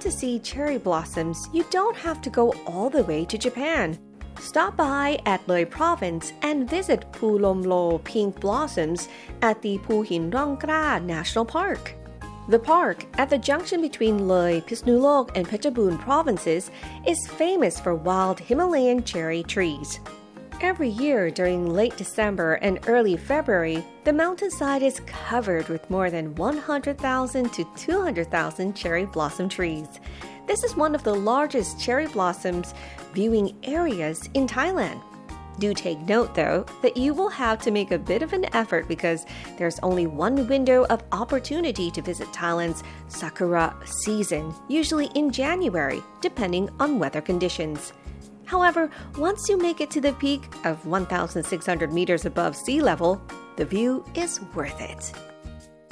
to see cherry blossoms, you don't have to go all the way to Japan. Stop by at Loi Province and visit Pu Lom Lo pink blossoms at the Pu Hin Rong Kra National Park. The park, at the junction between Loi, Pisnulok, and Phetchabun provinces, is famous for wild Himalayan cherry trees. Every year during late December and early February, the mountainside is covered with more than 100,000 to 200,000 cherry blossom trees. This is one of the largest cherry blossoms viewing areas in Thailand. Do take note, though, that you will have to make a bit of an effort because there's only one window of opportunity to visit Thailand's sakura season, usually in January, depending on weather conditions. However, once you make it to the peak of 1,600 meters above sea level, the view is worth it.